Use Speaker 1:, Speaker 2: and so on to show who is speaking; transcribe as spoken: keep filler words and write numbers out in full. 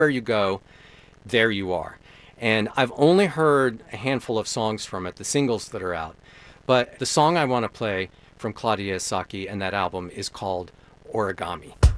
Speaker 1: Where you go, there you are. And I've only heard a handful of songs from it, the singles that are out. But the song I want to play from Claudia Saki and that album is called Origami.